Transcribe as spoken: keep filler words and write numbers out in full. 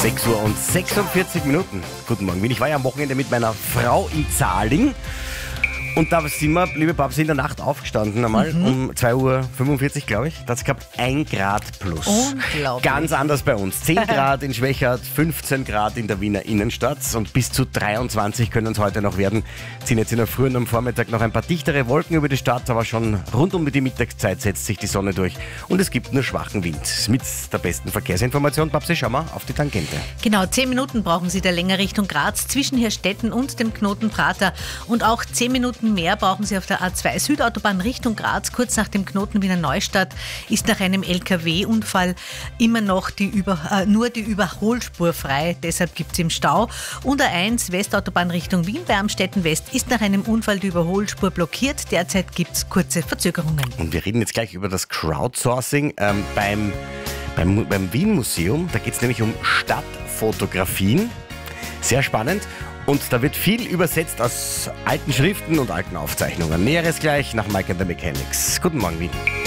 sechs Uhr und sechsundvierzig Minuten. Guten Morgen, Wien. Ich war ja am Wochenende mit meiner Frau in Zahling. Und da sind wir, liebe Babsi, in der Nacht aufgestanden einmal, mhm. um zwei Uhr fünfundvierzig, glaube ich. Da hat es gehabt ein Grad plus. Unglaublich. Ganz anders bei uns. zehn Grad in Schwechat, fünfzehn Grad in der Wiener Innenstadt und bis zu dreiundzwanzig können es heute noch werden. Ziehen jetzt in der Früh und am Vormittag noch ein paar dichtere Wolken über die Stadt, aber schon rund um die Mittagszeit setzt sich die Sonne durch und es gibt nur schwachen Wind. Mit der besten Verkehrsinformation, Babsi, schau mal auf die Tangente. Genau, zehn Minuten brauchen Sie der Länge Richtung Graz zwischen Hirstetten und dem Knoten Prater und auch zehn Minuten mehr brauchen Sie auf der A zwei Südautobahn Richtung Graz. Kurz nach dem Knoten Wiener Neustadt ist nach einem L K W-Unfall immer noch die Über, äh, nur die Überholspur frei. Deshalb gibt es im Stau. Und A eins Westautobahn Richtung Wien bei Amstetten West ist nach einem Unfall die Überholspur blockiert. Derzeit gibt es kurze Verzögerungen. Und wir reden jetzt gleich über das Crowdsourcing ähm, beim, beim, beim Wien-Museum. Da geht es nämlich um Stadtfotografien. Sehr spannend. Und da wird viel übersetzt aus alten Schriften und alten Aufzeichnungen. Näheres gleich nach Mike and the Mechanics. Guten Morgen, Wien.